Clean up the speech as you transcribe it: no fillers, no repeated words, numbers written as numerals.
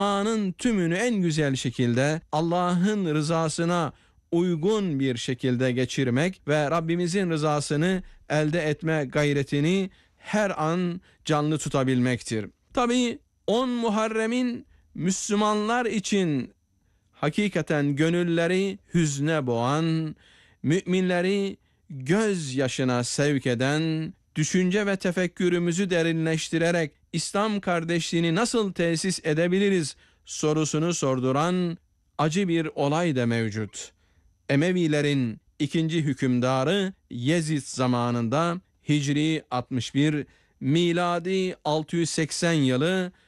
zamanın tümünü en güzel şekilde Allah'ın rızasına uygun bir şekilde geçirmek ve Rabbimizin rızasını elde etme gayretini her an canlı tutabilmektir. Tabii 10 Muharrem'in Müslümanlar için hakikaten gönülleri hüzne boğan, müminleri gözyaşına sevk eden, düşünce ve tefekkürümüzü derinleştirerek İslam kardeşliğini nasıl tesis edebiliriz sorusunu sorduran acı bir olay da mevcut. Emevilerin ikinci hükümdarı Yezid zamanında Hicri 61, miladi 680 yılı